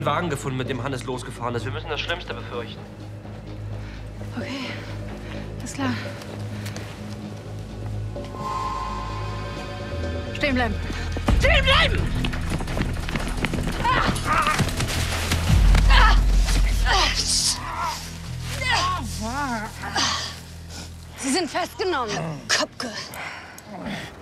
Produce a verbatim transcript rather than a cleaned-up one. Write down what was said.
Wagen gefunden, mit dem Hannes losgefahren ist. Wir müssen das Schlimmste befürchten. Okay, ist klar. Stehen bleiben. Stehen bleiben! Sie sind festgenommen, Kopke.